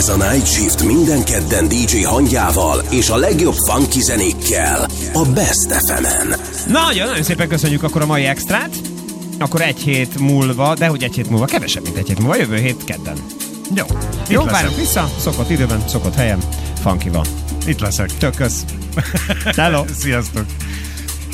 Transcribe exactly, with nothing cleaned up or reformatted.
Ez a Night Shift minden kedden dé dzsé hangjával és a legjobb funky zenékkel a Best ef emen. Nagyon, nagyon szépen köszönjük akkor a mai extrát. Akkor egy hét múlva, de hogy egy hét múlva, kevesebb, mint egy hét múlva, jövő hét kedden. Jó, jó, várunk vissza, szokott időben, szokott helyen, funky van. Itt leszek. Tök kösz. Hello. Sziasztok.